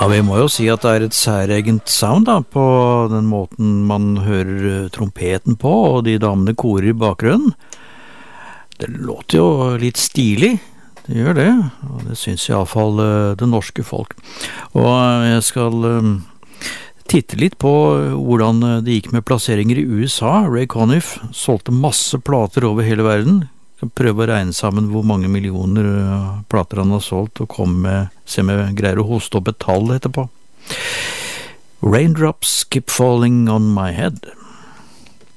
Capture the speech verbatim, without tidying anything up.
Ja, vi må jo si at det er et særegent sound da, på den måten man hører trompeten på, og de damene korer i bakgrunnen. Det låter jo litt stilig, det gjør det, og det synes i alle fall uh, det norske folk. Og jeg skal uh, titte litt på hvordan det gikk med plasseringer i U S A. Ray Conniff solgte masse plater over hele verden. Jeg kan prøve å regne sammen hvor mange millioner uh, plater han har solgt, og komme med, se om jeg greier å hoste opp et tall etterpå. Raindrops keep falling on my head.